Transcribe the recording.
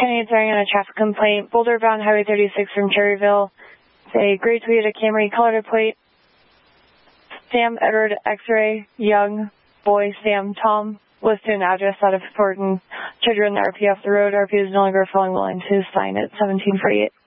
Kenny answering on a traffic complaint. Boulder bound Highway 36 from Cherryville. It's a gray Toyota Camry, color plate. Sam, Edward, X-ray, Young, Boy, Sam, Tom. Listed an address out of Fort and tried to run the RP off the road. RP is no longer following the line to sign at 1748.